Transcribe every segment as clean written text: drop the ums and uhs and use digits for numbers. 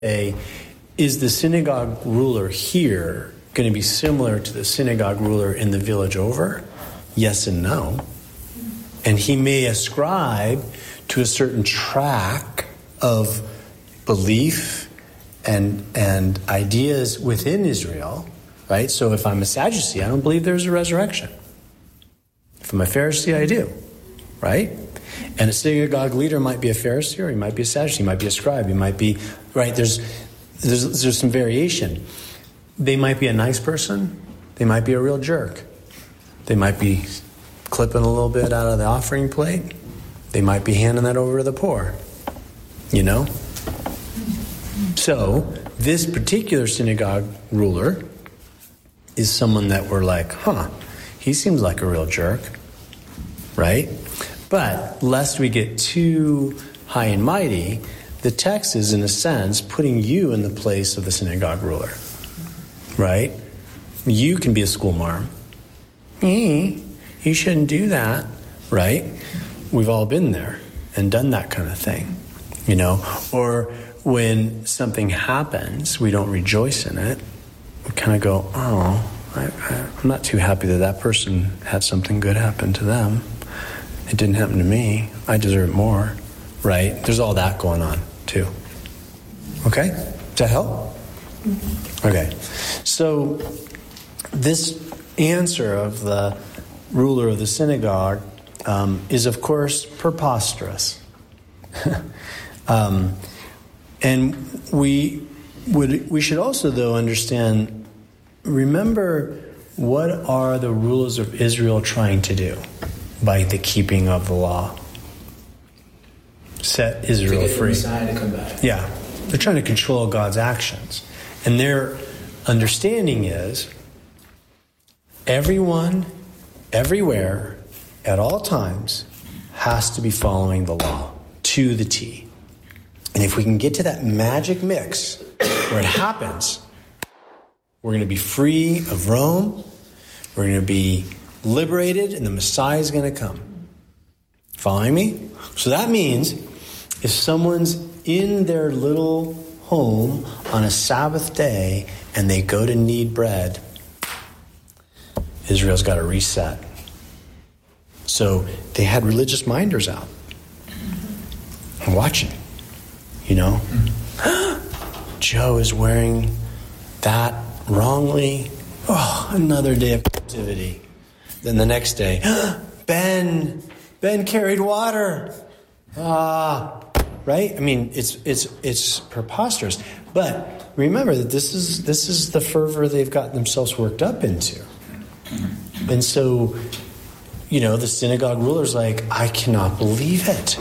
is the synagogue ruler here going to be similar to the synagogue ruler in the village over? Yes and no. And he may ascribe to a certain track of belief and ideas within Israel, right? So if I'm a Sadducee, I don't believe there's a resurrection. If I'm a Pharisee, I do, right? And a synagogue leader might be a Pharisee, or he might be a Sadducee, he might be a scribe, he might be, right? There's some variation. They might be a nice person. They might be a real jerk. They might be clipping a little bit out of the offering plate. They might be handing that over to the poor. You know? So, this particular synagogue ruler is someone that we're like, he seems like a real jerk, right? But lest we get too high and mighty, the text is, in a sense, putting you in the place of the synagogue ruler, right? You can be a schoolmarm. You shouldn't do that, right? We've all been there and done that kind of thing, you know? Or when something happens, we don't rejoice in it. We kind of go, I'm not too happy that person had something good happen to them. It didn't happen to me. I deserve more, right? There's all that going on, too. Okay? Does that help? Okay. So this answer of the ruler of the synagogue is, of course, preposterous. And we should also, though, understand, remember, what are the rulers of Israel trying to do by the keeping of the law? Set Israel free. To get the Messiah to come back. Yeah. They're trying to control God's actions. And their understanding is everyone, everywhere, at all times, has to be following the law to the T. And if we can get to that magic mix where it happens, we're going to be free of Rome, we're going to be liberated, and the Messiah is going to come. Following me? So that means if someone's in their little home on a Sabbath day and they go to knead bread, Israel's got to reset. So they had religious minders out and watching, you know. Joe is wearing that wrongly. Another day of captivity. Then the next day, Ben carried water. Right? I mean, it's preposterous. But remember that this is the fervor they've gotten themselves worked up into. And so, you know, the synagogue ruler's like, I cannot believe it.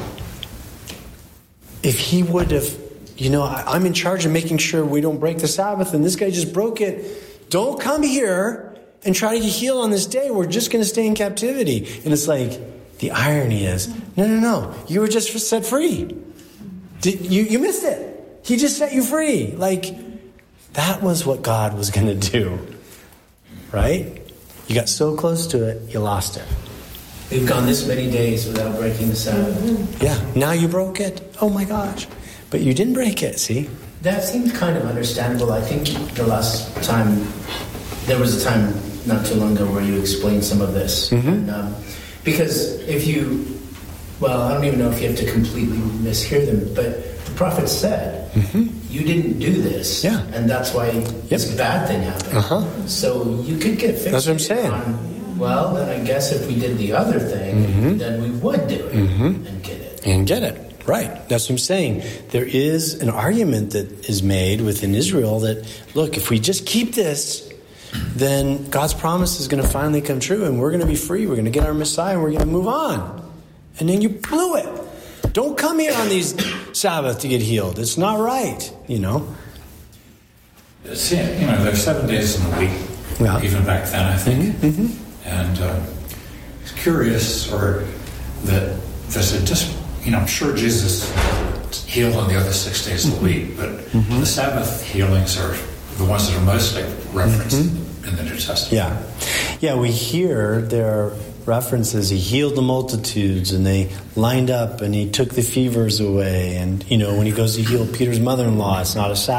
If he would have, you know, I'm in charge of making sure we don't break the Sabbath, and this guy just broke it. Don't come here and try to get healed on this day. We're just going to stay in captivity. And it's like, the irony is, no. You were just set free. You missed it. He just set you free. Like, that was what God was going to do. Right? You got so close to it, you lost it. We've gone this many days without breaking the Sabbath. Yeah, now you broke it. Oh my gosh. But you didn't break it, see? That seems kind of understandable. I think the last time, there was a time not too long ago where you explained some of this. Mm-hmm. And, because if you, I don't even know if you have to completely mishear them, but the prophet said, you didn't do this, and that's why this bad thing happened. So you could get fixed. That's what I'm saying. Then I guess if we did the other thing, then we would do it and get it. And get it. Right. That's what I'm saying. There is an argument that is made within Israel that, look, if we just keep this, then God's promise is going to finally come true, and we're going to be free. We're going to get our Messiah, and we're going to move on. And then you blew it. Don't come here on these Sabbath to get healed. It's not right, you know. See, you know, there's 7 days in the week, even back then, I think. And it's curious, that there's just, you know, I'm sure Jesus healed on the other 6 days of the week, but the Sabbath healings are the ones that are mostly referenced in the New Testament. Yeah, we hear there references he healed the multitudes, and they lined up, and he took the fevers away. And, when he goes to heal Peter's mother-in-law, it's not a Sabbath.